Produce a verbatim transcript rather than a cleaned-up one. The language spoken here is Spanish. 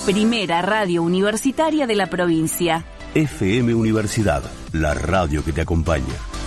Primera radio universitaria de la provincia. F M Universidad, la radio que te acompaña.